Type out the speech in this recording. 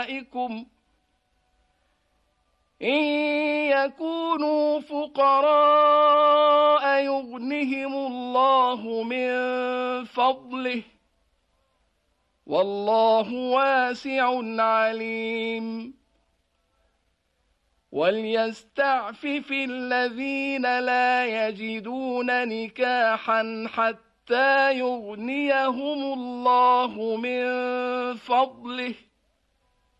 إن يكونوا فقراء يغنهم الله من فضله والله واسع عليم وليستعفف الذين لا يجدون نكاحا حتى يغنيهم الله من فضله